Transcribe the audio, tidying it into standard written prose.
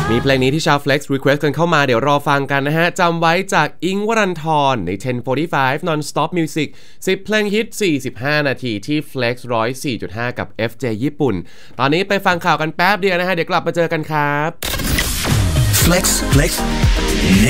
มีเพลงนี้ที่ชาว Flex Request กันเข้ามาเดี๋ยวรอฟังกันนะฮะจำไว้จากอิงค์วรันธรใน 1045 Non-Stop Music 10 เพลงฮิต 45 นาทีที่ Flex 104.5 กับ FJ ญี่ปุ่นตอนนี้ไปฟังข่าวกันแป๊บเดียวนะฮะเดี๋ยวกลับมาเจอกันครับ Flex